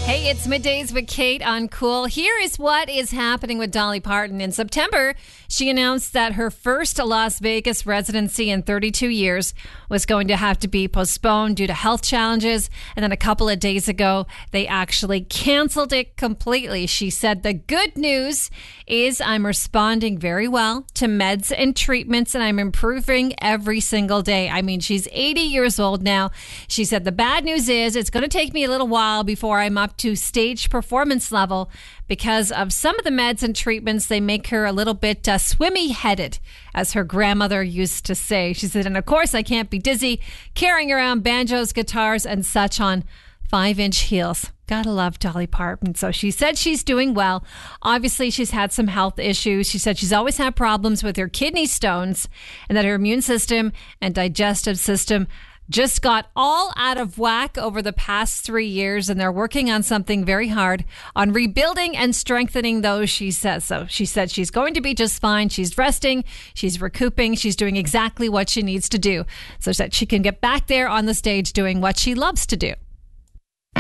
Hey, it's Middays with Kate on Cool. Here is what is happening with Dolly Parton. In September, she announced that her first Las Vegas residency in 32 years was going to have to be postponed due to health challenges. And then a couple of days ago, they actually canceled it completely. She said, the good news is I'm responding very well to meds and treatments, and I'm improving every single day. I mean, she's 80 years old now. She said, the bad news is it's going to take me a little while before I'm up to stage performance level because of some of the meds and treatments. They make her a little bit swimmy headed, as her grandmother used to say. She said, and of course I can't be dizzy carrying around banjos, guitars and such on 5-inch heels. Gotta love Dolly Parton. So she said she's doing well. Obviously, she's had some health issues. She said she's always had problems with her kidney stones and that her immune system and digestive system just got all out of whack over the past 3 years, and they're working on something very hard on rebuilding and strengthening those, she says. So she said she's going to be just fine. She's resting, she's recouping, she's doing exactly what she needs to do so that she can get back there on the stage doing what she loves to do.